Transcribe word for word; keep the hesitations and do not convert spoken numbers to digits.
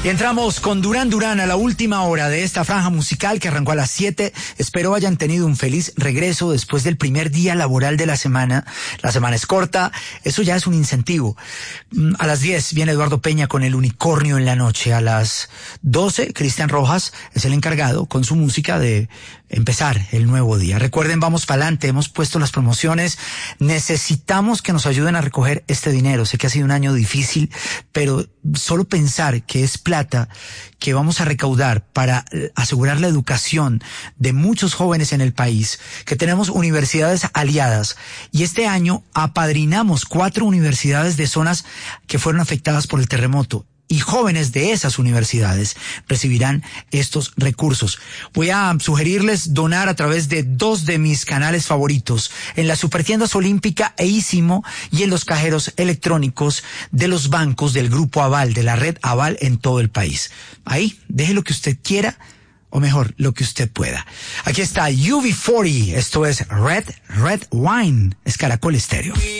Y entramos con Durán Durán a la última hora de esta franja musical que arrancó a las siete. Espero hayan tenido un feliz regreso después del primer día laboral de la semana. La semana es corta, eso ya es un incentivo. A las diez viene Eduardo Peña con El Unicornio en la Noche. A las doce, Cristian Rojas es el encargado con su música de empezar el nuevo día. Recuerden, vamos para adelante, hemos puesto las promociones. Necesitamos que nos ayuden a recoger este dinero. Sé que ha sido un año difícil, pero solo pensar que es plata que vamos a recaudar para asegurar la educación de muchos jóvenes en el país, que tenemos universidades aliadas, y este año apadrinamos cuatro universidades de zonas que fueron afectadas por el terremoto, y jóvenes de esas universidades recibirán estos recursos. Voy a sugerirles donar a través de dos de mis canales favoritos, en las Supertiendas Olímpica e Ísimo, y en los cajeros electrónicos de los bancos del Grupo Aval, de la red Aval en todo el país. Ahí, deje lo que usted quiera, o mejor, lo que usted pueda. Aquí está U B cuarenta, esto es Red, Red Wine, es Caracol Estéreo.